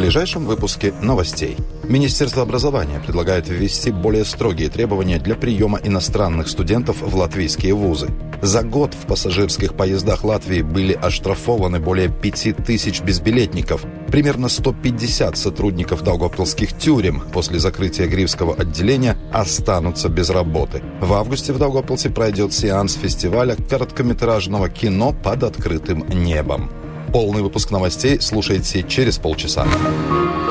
ближайшем выпуске новостей. Министерство образования предлагает ввести более строгие требования для приема иностранных студентов в латвийские вузы. За год в пассажирских поездах Латвии были оштрафованы более 5000 безбилетников. Примерно 150 сотрудников даугавпилских тюрем после закрытия Гривского отделения останутся без работы. В августе в Даугавпилсе пройдет сеанс фестиваля короткометражного кино «Под открытым небом». Полный выпуск новостей слушайте через полчаса.